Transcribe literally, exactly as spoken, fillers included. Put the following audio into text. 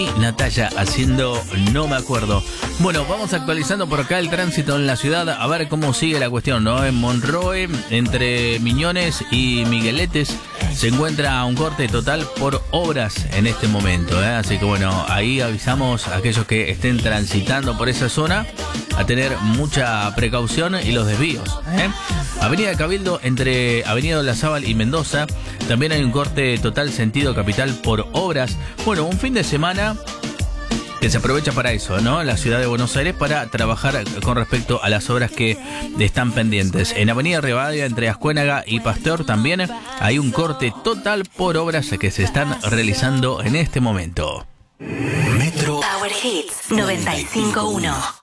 Natalia haciendo No Me Acuerdo. Bueno, vamos actualizando por acá el tránsito en la ciudad, a ver cómo sigue la cuestión, ¿no? En Monroe, entre Miñones y Migueletes, se encuentra un corte total por obras en este momento, ¿eh? Así que bueno, ahí avisamos a aquellos que estén transitando por esa zona a tener mucha precaución y los desvíos, ¿eh? Avenida Cabildo entre Avenida Olazábal y Mendoza, también hay un corte total sentido capital por obras. Bueno, un fin de semana que se aprovecha para eso, ¿no? La ciudad de Buenos Aires para trabajar con respecto a las obras que están pendientes. En Avenida Rivadavia entre Ascuénaga y Pasteur también hay un corte total por obras que se están realizando en este momento. Metro Power Hits noventa y cinco punto uno.